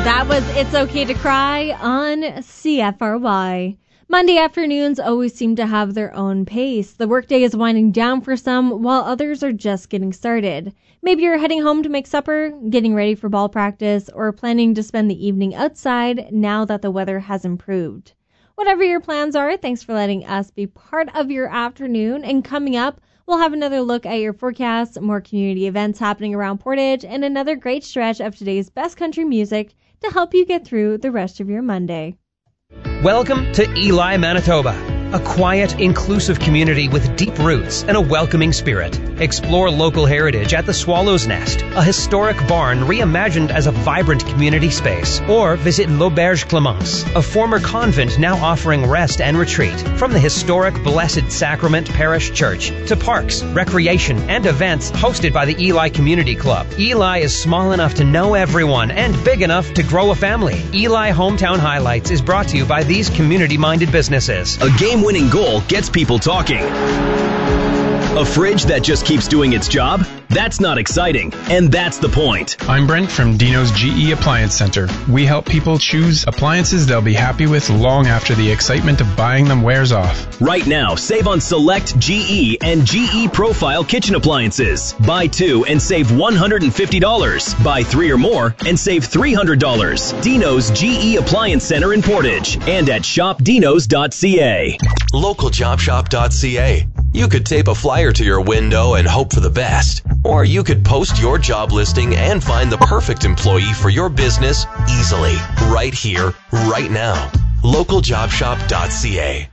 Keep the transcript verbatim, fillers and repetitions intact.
That was It's Okay to Cry on C F R Y. Monday afternoons always seem to have their own pace. The workday is winding down for some, while others are just getting started. Maybe you're heading home to make supper, getting ready for ball practice, or planning to spend the evening outside now that the weather has improved. Whatever your plans are, thanks for letting us be part of your afternoon. And coming up, we'll have another look at your forecast, more community events happening around Portage, and another great stretch of today's best country music to help you get through the rest of your Monday. Welcome to Ely, Manitoba, a quiet, inclusive community with deep roots and a welcoming spirit. Explore local heritage at the Swallow's Nest, a historic barn reimagined as a vibrant community space. Or visit L'Auberge Clemence, a former convent now offering rest and retreat. From the historic Blessed Sacrament Parish Church to parks, recreation, and events hosted by the Ely Community Club. Ely is small enough to know everyone and big enough to grow a family. Ely Hometown Highlights is brought to you by these community-minded businesses. A game-winning goal gets people talking. A fridge that just keeps doing its job? That's not exciting, and that's the point. I'm Brent from Dino's G E Appliance Center. We help people choose appliances they'll be happy with long after the excitement of buying them wears off. Right now, save on select G E and G E Profile kitchen appliances. Buy two and save one hundred fifty dollars. Buy three or more and save three hundred dollars. Dino's G E Appliance Center in Portage and at shop dinos dot c a. local job shop dot c a. You could tape a flyer to your window and hope for the best. Or you could post your job listing and find the perfect employee for your business easily, right here, right now. local job shop dot c a.